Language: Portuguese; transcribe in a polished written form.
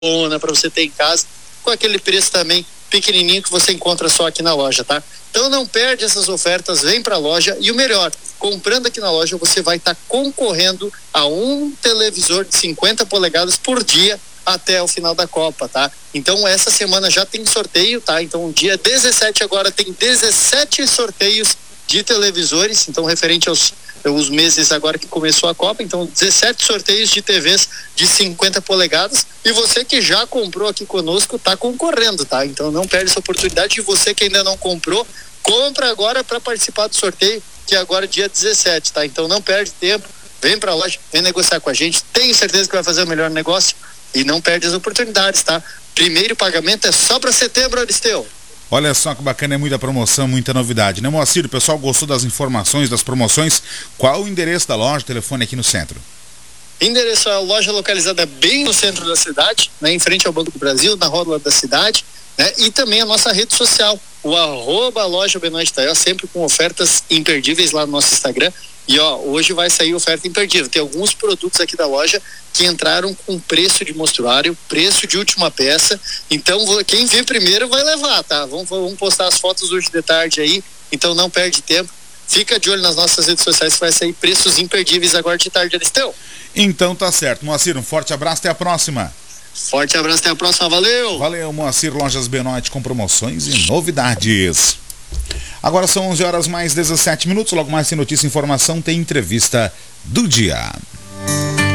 para você ter em casa, com aquele preço também pequenininho que você encontra só aqui na loja, tá? Então não perde essas ofertas, vem para a loja e o melhor, comprando aqui na loja você vai estar concorrendo a um televisor de 50 polegadas por dia até o final da Copa, tá? Então essa semana já tem sorteio, tá? Então dia 17 agora tem 17 sorteios de televisores, então referente aos meses agora que começou a Copa, então 17 sorteios de TVs de 50 polegadas e você que já comprou aqui conosco tá concorrendo, tá? Então não perde essa oportunidade e você que ainda não comprou, compra agora para participar do sorteio, que é agora dia 17, tá? Então não perde tempo, vem pra loja, vem negociar com a gente, tenho certeza que vai fazer o melhor negócio e não perde as oportunidades, tá? Primeiro pagamento é só para setembro, Aristeu. Olha só que bacana, é muita promoção, muita novidade, né, Moacir? O pessoal gostou das informações, das promoções. Qual o endereço da loja, telefone aqui no centro? Endereço, a loja localizada bem no centro da cidade, né, em frente ao Banco do Brasil, na rótula da cidade, né, e também a nossa rede social, o @loja Benoit Taió, sempre com ofertas imperdíveis lá no nosso Instagram. E hoje vai sair oferta imperdível. Tem alguns produtos aqui da loja que entraram com preço de mostruário, preço de última peça. Então, quem vir primeiro vai levar, tá? Vamos postar as fotos hoje de tarde aí. Então, não perde tempo. Fica de olho nas nossas redes sociais que vai sair preços imperdíveis agora de tarde, Aristeu. Então tá certo. Moacir, um forte abraço, até a próxima. Forte abraço, até a próxima, valeu! Valeu, Moacir, Lojas Benoit com promoções e novidades. Agora são 11 horas mais 17 minutos, logo mais tem notícia e informação, tem entrevista do dia.